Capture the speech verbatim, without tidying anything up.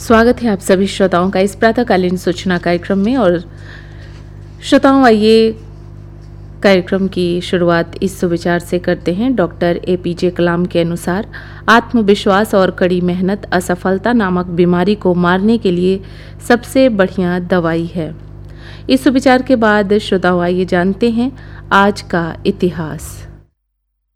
स्वागत है आप सभी श्रोताओं का इस प्रातःकालीन सूचना कार्यक्रम में। और श्रोताओं, आइए कार्यक्रम की शुरुआत इस सुविचार से करते हैं। डॉक्टर ए पी जे कलाम के अनुसार आत्मविश्वास और कड़ी मेहनत असफलता नामक बीमारी को मारने के लिए सबसे बढ़िया दवाई है। इस सुविचार के बाद श्रोताओं, आइए जानते हैं आज का इतिहास।